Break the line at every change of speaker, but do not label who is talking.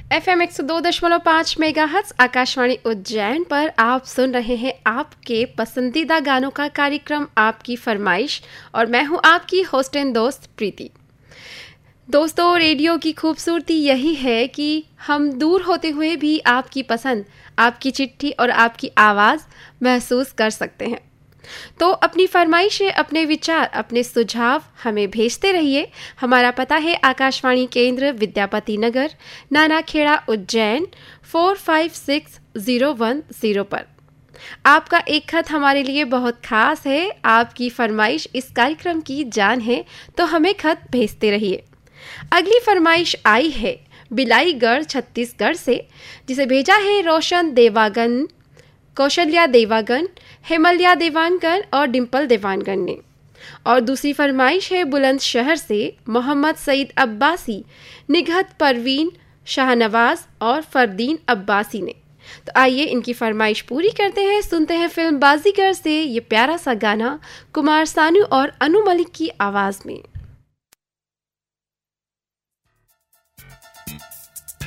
FM 102.5 megahertz Akashvani Ujjain पर आप सुन रहे हैं आपके पसंदीदा गानों का कार्यक्रम आपकी फरमाइश, और मैं हूं आपकी होस्ट एंड दोस्त प्रीति। दोस्तों, रेडियो की खूबसूरती यही है कि हम दूर होते हुए भी आपकी पसंद, आपकी चिट्ठी और आपकी आवाज़ महसूस कर सकते हैं। तो अपनी फरमाइशें, अपने विचार, अपने सुझाव हमें भेजते रहिए। हमारा पता है आकाशवाणी केंद्र, विद्यापति नगर, नानाखेड़ा, उज्जैन 45601 पर। आपका एक खत हमारे लिए बहुत खास है। आपकी फरमाइश इस कार्यक्रम की जान है, तो हमें खत भेजते रहिए। अगली फरमाइश आई है बिलाईगढ़ छत्तीसगढ़ से, जिसे भेजा है रोशन देवागन, कौशल्या देवागन, हिमल्या देवानगन और डिम्पल देवानगन ने। और दूसरी फरमाइश है बुलंदशहर से मोहम्मद सईद अब्बासी, निघत परवीन शाहनवाज और फरदीन अब्बासी ने। तो आइए इनकी फरमाइश पूरी करते हैं। सुनते हैं फिल्म बाजीगर से ये प्यारा सा गाना कुमार सानू और अनु मलिक की आवाज़ में।